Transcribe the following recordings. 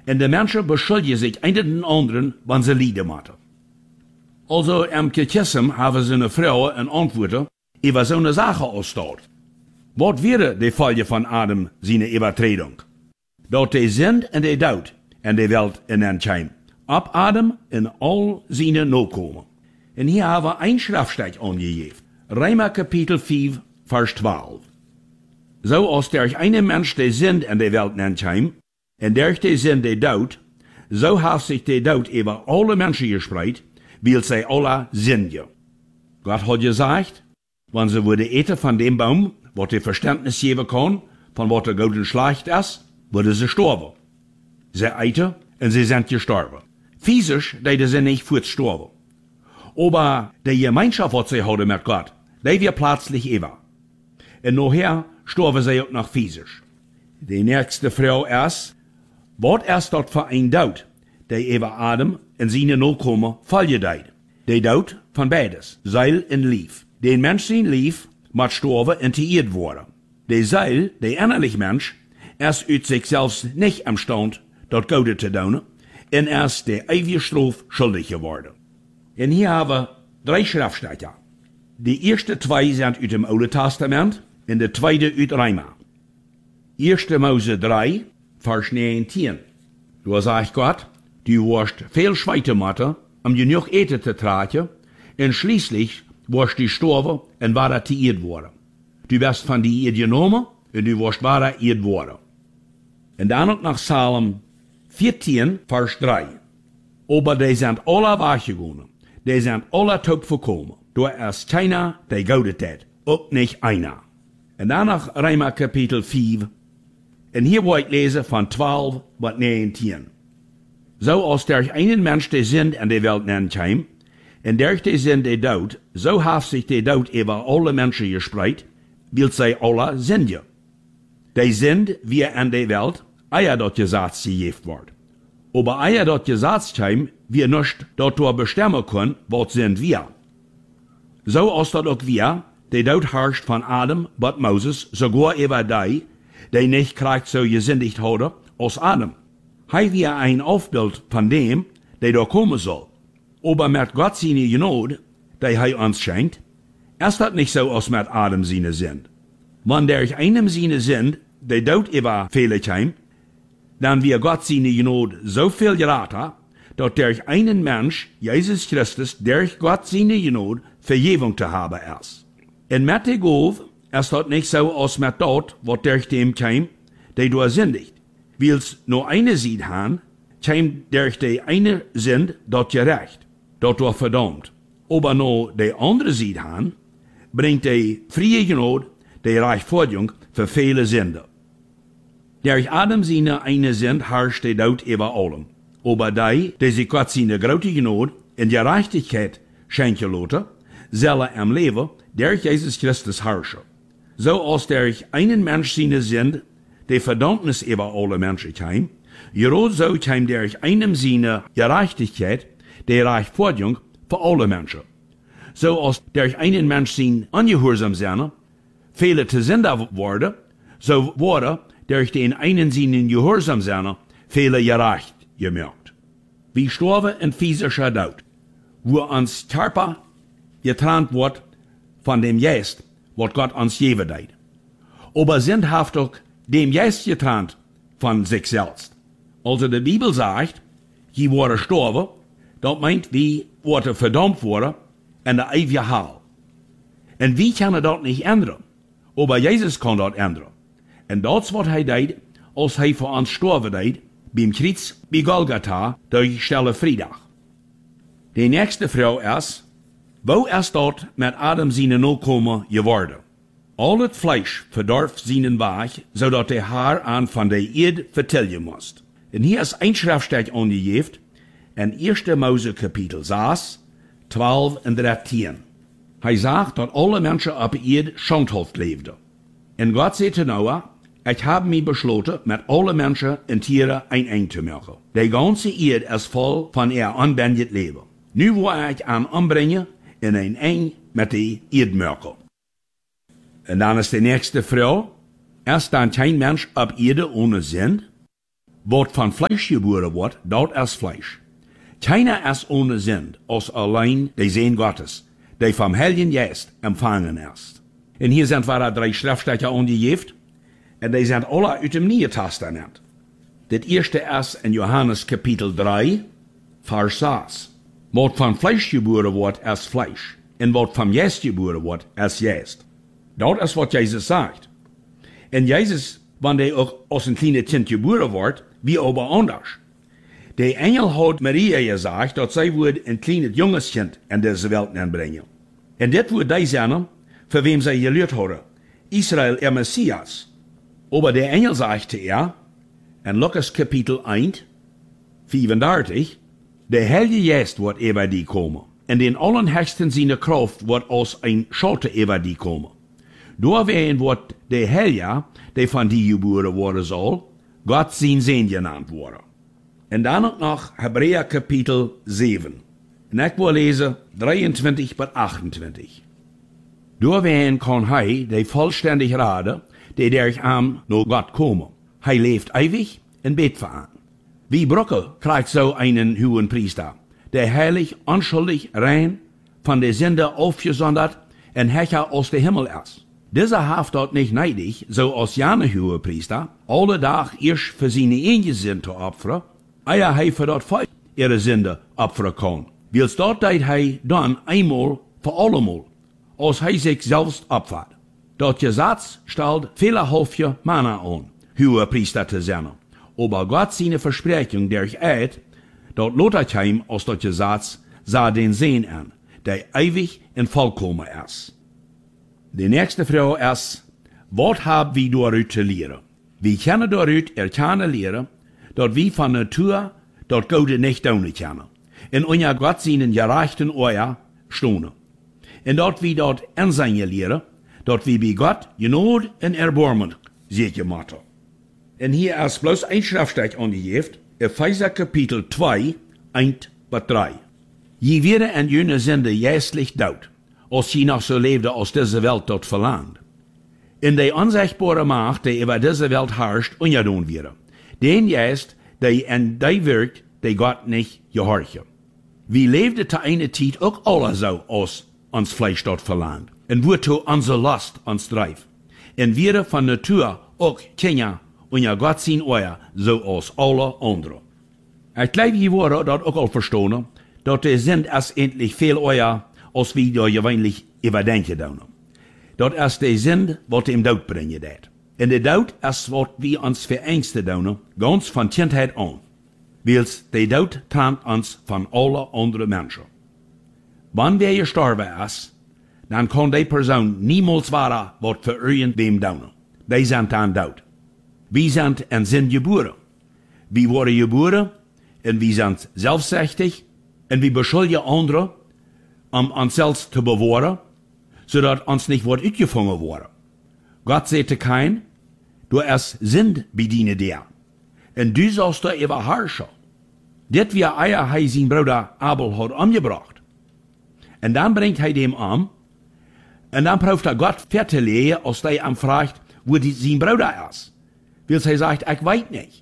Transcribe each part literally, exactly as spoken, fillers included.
En de mensen beschuldigen zich een den anderen, wanneer ze lijden moeten. Also im Kirchissem haben seine Frauen een antwoord über so eine Sache ausstaut. Wat wäre de Folge von Adam seine Übertretung? Dat de sind en de dood en de Welt in den Scheim. Ab Adam in all seine Nachkommen. En hier haben wir ein Schriftstück angegeben. Römer Kapitel vier, Vers zwölf. So als durch einen Mensch de sind in de Welt in den Scheim, en durch de sind de dood, so hat sich de dood über alle Menschen gespreid, weil sie alle sind. Gott hat gesagt, wenn sie würde eten von dem Baum, was ihr Verständnis geben kann, von was der gut und schlecht ist, würde sie sterben. Sie eten und sie sind gestorben. Physisch, die sind nicht fortgestorben. Aber die Gemeinschaft, was sie haben mit Gott, die wird plötzlich immer. Und nachher sterben sie auch noch physisch. Die nächste Frau ist, was ist dort für ein Tod, der über Adam und seine Nachkommen vollgedeiht? Der Tod von beides, Seil und Lief. Den Mensch sein Lief muss sterben und geirrt worden. Der Seil, der innerliche Mensch, ist uit sich selbst nicht am Stand, dort Gute zu tun, und ist der ewige Strafe schuldig geworden. Und hier haben wir drei Schriftstücke. Die ersten zwei sind aus dem Alten Testament und die zweite aus Römer. erste Mose drei, Vers neunzehn. Da sagt Gott, du wirst viel Schweite machen, um genug Eten zu tragen, und schließlich wirst du sterben und weiter geirrt worden. Du wirst von die Erde genommen und du wirst weiter geirrt worden. Und dann noch nach Psalm vierzehn, Vers drei. Aber die sind alle weggegangen, die sind alle taub verkommen. Da ist keiner, der Gute hat, auch nicht einer. Und dann nach Römer Kapitel vier. Und hier will ich lesen von zwölf bis neunzehn. So als durch einen Mensch die Sünde in der Welt nennt heim, und durch die Sünde der Tod, so hat sich der Tod über alle Menschen gespreit, weil sie alle sind. Die Sünde, wie in der Welt, eier dort gesagt gegeben wird. Aber eier dort gesagt heim, wir nicht dort bestimmen können, was sind wir. So als dort auch wir, der Tod herrscht von Adam bis Moses, sogar über die, die nicht gleich so gesündigt haben, als Adam. Haben wir ein Aufbild von dem, der da kommen soll. Aber mit Gott seine Gnade, die er uns schenkt, ist das nicht so, als mit Adam seine sind. Wenn durch einem seine sind, der Tod über viele heim, dann wird Gott seine Gnade so viel geraten, dass durch einen Mensch, Jesus Christus, durch Gott seine Gnade, Vergebung zu haben ist. Und mit der Gabe ist das nicht so, als mit dort, was durch dem kam, der du sündigt. Weil's nur eine Seed haben, kam durch die eine Sünd dort gerecht, dort war verdammt. Aber nur die andere Seed haben, bringt die freie Gnade, die Rechtfertigung für viele Sünden. Durch Adam seine eine Sünd herrscht der Tod über allem. Aber die, die sich Gott seine große Gnade in Gerechtigkeit schenken lassen, sollen im Leben durch Jesus Christus herrschen. So als durch einen Mensch seine Sünd die Verdammnis über alle Menschen kam, gerade so kam durch einem seine Gerechtigkeit die Rechtfertigung für alle Menschen. So als durch einen Mensch sein ungehorsam sein, viele zu Sünder worden, so wurde durch den einen seinen Gehorsam sein, viele gerecht gemacht. Wie sterben in physischer Tod, wo uns Körper getrennt wird von dem Geist, was Gott uns geben hat. Aber sündhaftig dem Geist getrennt von sich selbst. Also die Bibel sagt, je wurde sterben, das meint, wie wurde verdammt wurde in der ewige Hall. Und wir können das nicht ändern. Aber Jesus kann das ändern. Und das, was er deed, als er für uns sterben deed, beim Kreuz bei Golgatha, durch Stelle Freitag. Die nächste Frau ist, wo ist dort mit Adam seine Nachkommen geworden? Al het Fleisch verdarf seinen Weg, zodat der Haar an von der Erde vertillen muss. Und hier ist ein Schriftstück angegeben, in erste Mose Kapitel sechs, zwölf und dreizehn. Er sagt, dass alle Menschen auf der Erde schandhaft lebten. Und Gott sagte Noah, ich habe mich beschlossen, mit allen Menschen und Tieren ein Ende zu machen. Die ganze Erde ist voll von ihr unbändigen Leben. Nu will ich an anbringen in ein Ende mit der Erde machen. Und dann ist die nächste Frau, ist dann kein Mensch auf Erde ohne Sinn? Wat van Fleisch geboren wordt, dat is Fleisch. Keiner is ohne Sünd, als allein der Sohn Gottes, der vom Heiligen Geist empfangen ist. Und hier sind wir drei Schriftstücke angegeben, und die sind alle aus dem Neuen Testament. Das erste ist in Johannes Kapitel drei, Vers sechs. Wat van Fleisch geboren wordt, is Fleisch. En wat van Geest geboren wordt, is Geest. Dat is wat Jezus sagt. En Jezus, wanneer hij ook als een kleine kind geboren wordt, wie aber anders. De Engel hat Maria gesagt, dat zij wordt een kleines Jungeskind in deze Welt aanbrengen. En dit wordt die zijn, voor wem zij geleerd hadden. Israel, er Messias. Aber der Engel sagte er, in Lukas Kapitel eins, vierundervierzig, der Heilige Geist wird über die kommen. En den Allerhöchsten seine Kraft wird aus ein Schatten über die kommen. Doorwegen wird der Heilige, der von die geboren worden soll, Gott sein Sohn genannt worden. En dan ook nog Hebräer Kapitel sieben. En ik wil lezen drieëntwintig bis achtentwintig. Doorwegen kan hij de vollständig raden, die durch am naar Gott komen. Hij leeft ewig en beet voor aan. Wie Brücke krijgt so einen hohen Priester, der heilig, unschuldig, rein, von der Sünde aufgesondert en Herrscher aus der Himmel ist. Dieser haft dort nicht neidig, so als jene hohe Priester, alle Tag erst für seine eigene Sünde opfern, eier hij für dort Volk ihre Sünde opfern kann. Wils dort deit hij dann einmal für allemal, als hij sich selbst opfert. Dort Gesetz stellt viele Hofje Männer an, hohe Priester zu sein. Aber Gott seine Versprechung durch Eid, dort lotet heim aus dort Gesetz, sah den Sehn an, der ewig und vollkommen ist. Die nächste Frage ist, was haben wir dort zu lehren? Wir können dort erkennen lehren, dort wir von Natur dort Gute nicht tun können. In unser Gott seinen gerechten Euer stohnen. Und dort wir dort ansetzen lehren, dort wir bei Gott Genot und Erbarmen sicher machen. Und hier ist bloß ein Schriftstück angegeben, Epheser Kapitel zwei, eins bis drei. Je werden en jene Sünde jästlich dood, als je noch so lebte als diese Welt dort verlangt. In der unsichtbare Macht, die über diese Welt herrscht, ungedun wird. Den Geist, der in die wirkt, die Gott nicht gehorchen. Wie lebte zu einer Zeit auch alle so, als uns Fleisch dort verlangt. Und wozu unsere Lust uns treibt. Und wir von Natur auch Kinder und ja Gott sein Euer, so als alle anderen. Ich glaube, je worden dat ook al verstonen, dat de zin is endlich veel euer, als wie da gewöhnlich überdenken doen. Dat is de zin wat dem dood brengen dat. En de dood is wat wir uns verängsten doen, ganz von Kindheit an. Wils de dood trennt uns von alle anderen Menschen. Wann wer gestorben ist, dann kann die Person niemals wahre, wat für irgendwem doen. Die sind dann dood. Wir sind en sind geboren. Wir worden geboren, en wir sind selbstsüchtig, en wir beschuldigen andere, um uns selbst zu bewahren, zodat uns nicht wird uitgefangen worden. Gott sagte kein, du es sind bediene der, en du sollst da überherrschen. Dit wie eier hij sein Bruder Abel hat umgebracht. En dann bringt hij dem um, en dann prüft er Gott vertelegen, als der ihm fragt, wo die sein Bruder ist. Weil hij sagt, ich weiß nicht.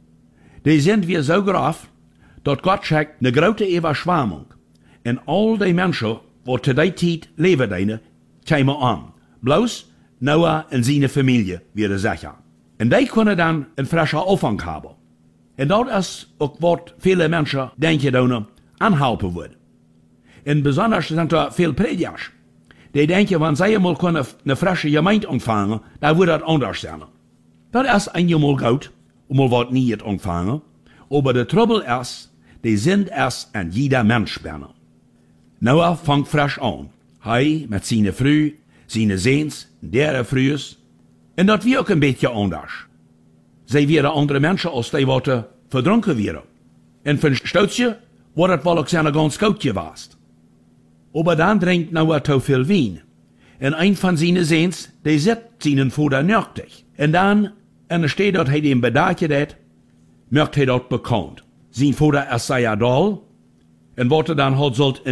Die sind wir so groß, dat Gott schickt eine große Überschwemmung. En all die Menschen, die zu der Zeit leben deine, kämen an. Bloß Noah und seine Familie wieder sicher. Und die können dann einen frischen Aufwand haben. Und das ist auch, was viele Menschen denken, dass anhelfen wird. Und besonders sind da viele Predigers. Die denken, wenn sie mal können eine frische Gemeinde empfangen, dann wird das anders sein. Das ist einmal gut, um mal was nicht empfangen. Aber der Trouble ist, die sind erst an jeder Mensch bernen. Noah fängt frisch an. Hij mit seiner Frau, seine Sehns, deren Frühes. Und das wird auch ein bisschen anders. Sie werden andere Menschen als die Worte verdrunken werden. Und für ein Stootje wird das wohl auch seine ganz gut gewesen. Aber dann trinkt Noah zu viel Wein. Und ein von seinen Sehns, der sitzt seinen Vater nöchtig. Und dann, und es steht dort, hij dem bedacht hat, möchte er dort bekannt. Sein Vater ist sehr doll, und was er dann halt sollt